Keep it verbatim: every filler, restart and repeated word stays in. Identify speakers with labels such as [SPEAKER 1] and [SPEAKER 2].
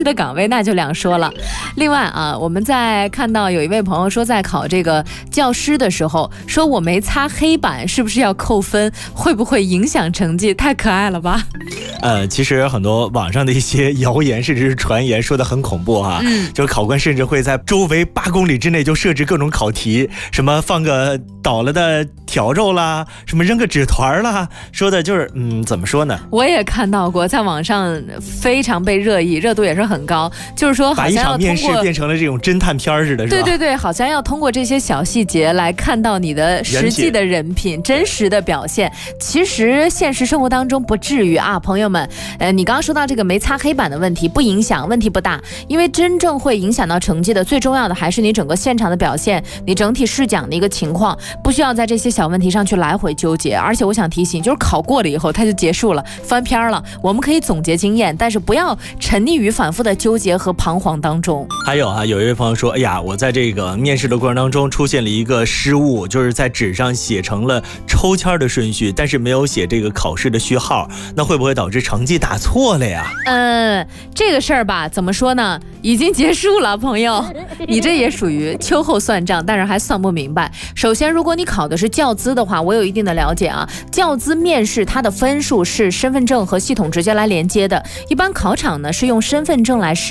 [SPEAKER 1] 的岗位那就两说了。另外啊，我们在看到有一位朋友说，在考这个教师的时候，说我没擦黑板，是不是要扣分？会不会影响成绩？太可爱了吧！
[SPEAKER 2] 呃，其实很多网上的一些谣言甚至是传言说的很恐怖哈、啊，嗯，就是考官甚至会在周围八公里之内就设置各种考题，什么放个倒了的笤帚啦，什么扔个纸团啦，说的就是嗯，怎么说呢？
[SPEAKER 1] 我也看到过，在网上非常被热议，热度也是很高，就是说好像要通过
[SPEAKER 2] 把一场面试变成了这种侦探片似的，是吧？
[SPEAKER 1] 对对对，好像要通过这些小细节来看到你的实际的人品、人品真实的表现。其实现实生活当中不至于啊，朋友们。呃，你刚刚说到这个没擦黑板的问题，不影响，问题不大，因为真正会影响到成绩的，最重要的还是你整个现场的表现，你整体试讲的一个情况，不需要在这些小问题上去来回纠结。而且我想提醒，就是考过了以后它就结束了，翻篇了，我们可以总结经验，但是不要沉溺于反复的纠结和彷徨当中。
[SPEAKER 2] 还有啊，有一位朋友说，哎呀，我在这个面试的过程当中出现了一个失误，就是在纸上写成了抽签的顺序，但是没有写这个考试的序号，那会不会导致成绩打错了呀？
[SPEAKER 1] 嗯，这个事儿吧，怎么说呢？已经结束了，朋友，你这也属于秋后算账，但是还算不明白。首先，如果你考的是教资的话，我有一定的了解啊。教资面试它的分数是身份证和系统直接来连接的，一般考场呢是用身份证来识